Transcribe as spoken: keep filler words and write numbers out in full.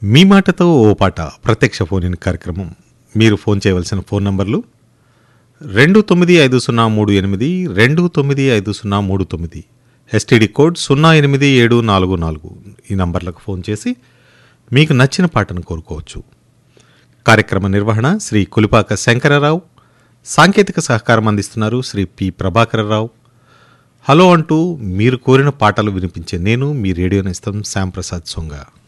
మీ మాటతో ఓ పాట ప్రత్యక్ష ఫోన్ ఇన్ కార్యక్రమం. మీరు ఫోన్ చేయవలసిన ఫోన్ నంబర్లు రెండు తొమ్మిది ఐదు సున్నా మూడు ఎనిమిది రెండు తొమ్మిది ఐదు సున్నా మూడు తొమ్మిది, ఎస్టీడీ కోడ్ సున్నా ఎనిమిది ఏడు నాలుగు నాలుగు. ఈ నంబర్లకు ఫోన్ చేసి మీకు నచ్చిన పాటను కోరుకోవచ్చు. కార్యక్రమ నిర్వహణ శ్రీ కులిపాక శంకరరావు, సాంకేతిక సహకారం అందిస్తున్నారు శ్రీ పి ప్రభాకరరావు. హలో అంటూ మీరు కోరిన పాటలు వినిపించే నేను మీ రేడియో నేస్తం శ్యాంప్రసాద్ సొంగ.